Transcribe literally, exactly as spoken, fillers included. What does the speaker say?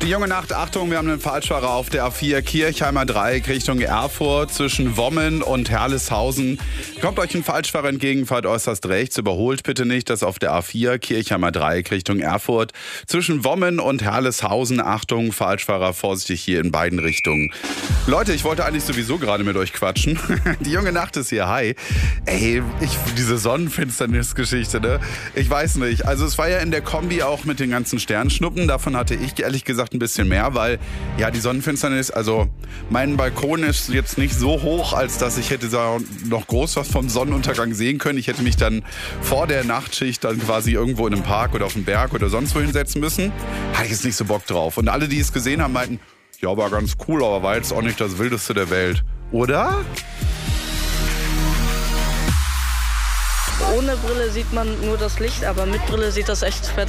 Die junge Nacht, Achtung, wir haben einen Falschfahrer auf der A vier, Kirchheimer Dreieck Richtung Erfurt zwischen Wommen und Herleshausen. Kommt euch ein Falschfahrer entgegen, fahrt äußerst rechts, überholt bitte nicht, das auf der A vier, Kirchheimer Dreieck Richtung Erfurt. Zwischen Wommen und Herleshausen, Achtung, Falschfahrer, vorsichtig hier in beiden Richtungen. Leute, ich wollte eigentlich sowieso gerade mit euch quatschen. Die junge Nacht ist hier, hi. Ey, ich, diese Sonnenfinsternis-Geschichte, ne? Ich weiß nicht, also es war ja in der Kombi auch mit den ganzen Sternschnuppen, davon hatte ich ehrlich gesagt ein bisschen mehr, weil ja die Sonnenfinsternis, also mein Balkon ist jetzt nicht so hoch, als dass ich hätte da noch groß was vom Sonnenuntergang sehen können. Ich hätte mich dann vor der Nachtschicht dann quasi irgendwo in einem Park oder auf dem Berg oder sonst wo hinsetzen müssen. Hatte ich jetzt nicht so Bock drauf. Und alle, die es gesehen haben, meinten, ja, war ganz cool, aber war jetzt auch nicht das Wildeste der Welt. Oder? Ohne Brille sieht man nur das Licht, aber mit Brille sieht das echt verdammt